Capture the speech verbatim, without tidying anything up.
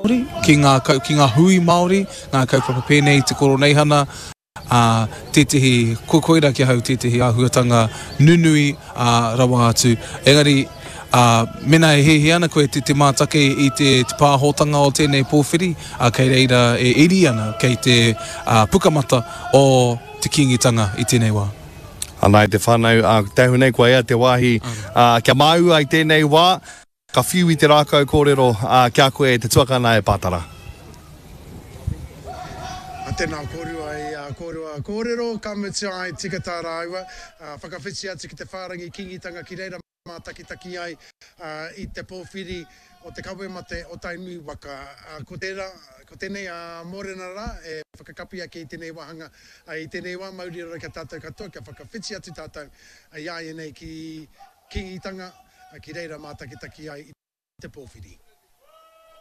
ki ngā, ki ngā hui Māori, ngā kaupapa pēnei te koro nei hana, uh, tētehi kokoira ki hau tētehi āhuatanga nunui uh, rawa atu. Engari, uh, mena e hehi ana koe te te mātake i te, te pāhotanga o tēnei pōwhiri, uh, kei reira e iri ana kei te uh, pukamata o te kingitanga i tēnei wā. Ana i te whānau, uh, tehu nei koe ea te wāhi, uh, kia māu ai tēnei wā, ka whiu i te rākau kōrero, uh, kia koe te tuakana e Pātara. Tēnā kōrua i uh, kōrua kōrero, ka mutu ai tika tā rāua, uh, whakawhiti atu ki te whārangi kingitanga ki reira mātakitaki ai uh, i te pōwhiri o te kawemate o tainui waka. Uh, ko tēnā, ko tēnei a uh, mōrena rā, e whakakapia ki i tēnei wahanga, uh, i tēnei wā mauri rara kia tātou katoa, kia whakawhiti atu tātou, uh, iai nei ki kingitanga, uh, ki reira mātakitaki ai i te pōwhiri.